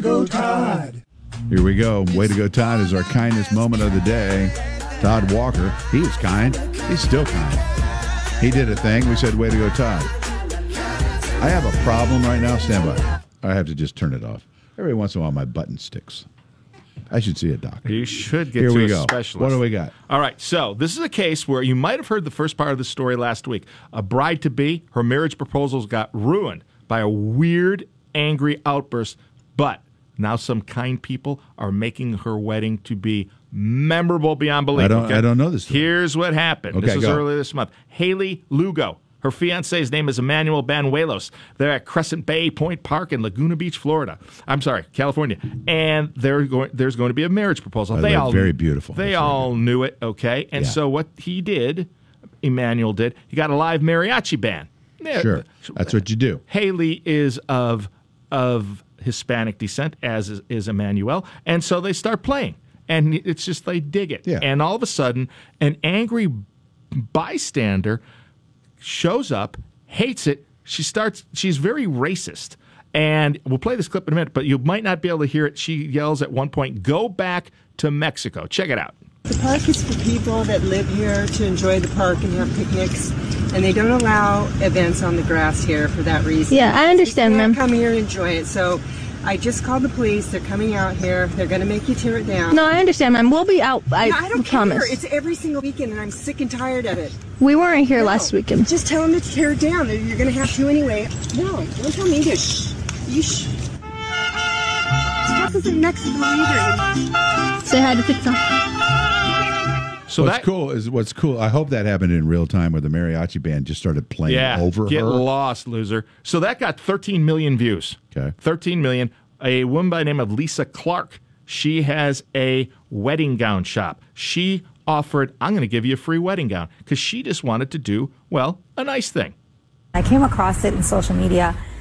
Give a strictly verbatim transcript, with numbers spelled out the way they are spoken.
Go Todd. Here we go. Way to go, Todd, is our kindness moment of the day. Todd Walker, he was kind. He's still kind. He did a thing. We said, way to go, Todd. I have a problem right now. Stand by. I have to just turn it off. Every once in a while, my button sticks. I should see a doctor. You should get Here to we a go. specialist. What do we got? All right, so this is a case where you might have heard the first part of the story last week. A bride-to-be, her marriage proposals got ruined by a weird, angry outburst, but now some kind people are making her wedding to be memorable beyond belief. I don't, okay? I don't know this story. Here's what happened. Okay, this was go. earlier this month. Haley Lugo. Her fiance's name is Emmanuel Banuelos. They're at Crescent Bay Point Park in Laguna Beach, Florida. I'm sorry, California. And they're going, there's going to be a marriage proposal. Oh, they they're all very beautiful. They That's all very knew it, okay? And Yeah. so what he did, Emmanuel did, he got a live mariachi band. Yeah, Sure. That's what you do. Haley is of of Hispanic descent, as is, is Emmanuel, and so they start playing, and it's just they dig it. Yeah. And all of a sudden, an angry bystander shows up, hates it. She starts. She's very racist, and we'll play this clip in a minute, but you might not be able to hear it. She yells at one point, "Go back to Mexico." Check it out. The park is for people that live here to enjoy the park and have picnics, and they don't allow events on the grass here for that reason. Yeah, I understand, you can't ma'am. come here and enjoy it. So I just called the police. They're coming out here. They're going to make you tear it down. No, I understand, ma'am. We'll be out. I, No, I don't promise. care. It's every single weekend, and I'm sick and tired of it. We weren't here No, last weekend. Just tell them to tear it down. You're going to have to anyway. No, don't tell me to shh. You shh. Stuff isn't Mexico either. Say hi to TikTok. So what's that, cool is what's cool. I hope that happened in real time, where the mariachi band just started playing yeah, over get her. lost, loser. So that got thirteen million views. Okay. thirteen million. A woman by the name of Lisa Clark. She has a wedding gown shop. She offered, I'm going to give you a free wedding gown, because she just wanted to do, well, a nice thing. I came across it in social media